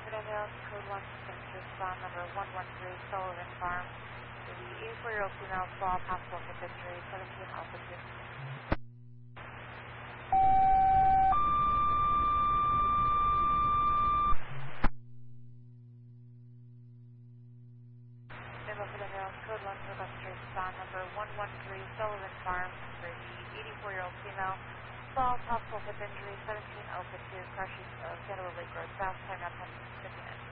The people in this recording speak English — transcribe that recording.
Buffalo Hills, code 1 to respond number 113 Sullivan Farm. The 84-year-old female saw possible hip injury, 17 Alpha 2. Buffalo Hills, code 1 to respond number 113 Sullivan Farm. For the 84-year-old female saw possible hip injury, 17 Alpha 2, crushing of Federal Lake Road South, time up 50 minutes.